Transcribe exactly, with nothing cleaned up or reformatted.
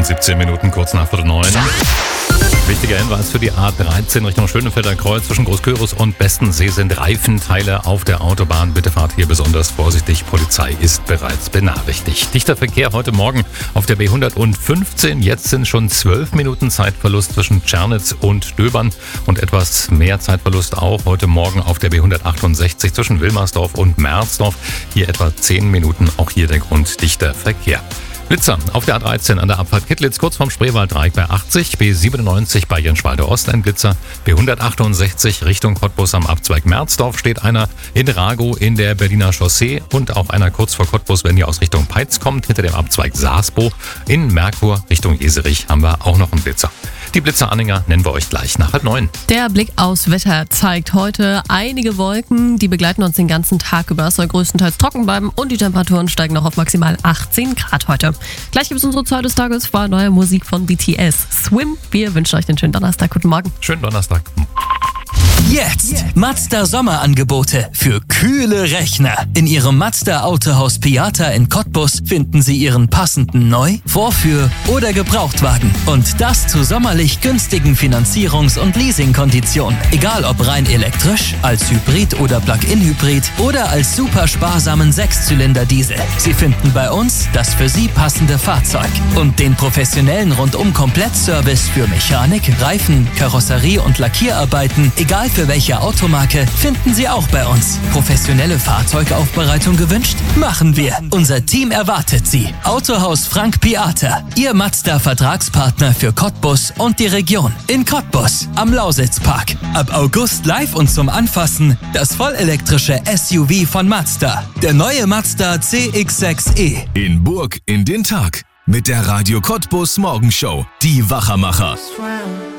sind siebzehn Minuten, kurz nach Viertel neun. Wichtiger Hinweis für die A dreizehn Richtung Schönefelder Kreuz zwischen Großkörus und Bestensee sind Reifenteile auf der Autobahn. Bitte fahrt hier besonders vorsichtig. Polizei ist bereits benachrichtigt. Dichter Verkehr heute Morgen auf der B hundertfünfzehn. Jetzt sind schon zwölf Minuten Zeitverlust zwischen Tschernitz und Döbern und etwas mehr Zeitverlust auch heute Morgen auf der B hundertachtundsechzig zwischen Wilmersdorf und Merzdorf. Hier etwa zehn Minuten. Auch hier der Grund dichter Verkehr. Blitzer auf der A dreizehn an der Abfahrt Kittlitz, kurz vorm Spreewalddreieck bei achtzig, B siebenundneunzig bei Jenschwalde Ost ein Blitzer, B hundertachtundsechzig Richtung Cottbus am Abzweig Merzdorf steht einer, in Ragow in der Berliner Chaussee und auch einer kurz vor Cottbus, wenn ihr aus Richtung Peitz kommt, hinter dem Abzweig Saasbo. In Merkur Richtung Jeserich haben wir auch noch einen Blitzer. Die Blitzeranhänger nennen wir euch gleich nach halb neun. Der Blick aufs Wetter zeigt heute einige Wolken, die begleiten uns den ganzen Tag über. Es soll größtenteils trocken bleiben und die Temperaturen steigen noch auf maximal achtzehn Grad heute. Gleich gibt es unsere Zeit des Tages vor neuer Musik von B T S. Swim, wir wünschen euch einen schönen Donnerstag. Guten Morgen. Schönen Donnerstag. Jetzt Mazda Sommerangebote für kühle Rechner. In Ihrem Mazda Autohaus Piata in Cottbus finden Sie Ihren passenden Neu-, Vorführ- oder Gebrauchtwagen. Und das zu sommerlich günstigen Finanzierungs- und Leasingkonditionen. Egal ob rein elektrisch, als Hybrid oder Plug-in-Hybrid oder als super sparsamen Sechszylinder-Diesel. Sie finden bei uns das für Sie passende Fahrzeug. Und den professionellen Rundum-Komplettservice für Mechanik, Reifen, Karosserie und Lackierarbeiten, egal für welche Automarke, finden Sie auch bei uns. Professionelle Fahrzeugaufbereitung gewünscht? Machen wir. Unser Team erwartet Sie. Autohaus Frank Piata, Ihr Mazda-Vertragspartner für Cottbus und die Region. In Cottbus, am Lausitzpark. Ab August live und zum Anfassen das vollelektrische S U V von Mazda. Der neue Mazda C X sechs E. In Burg in den Tag mit der Radio Cottbus Morgenshow. Die Wachermacher.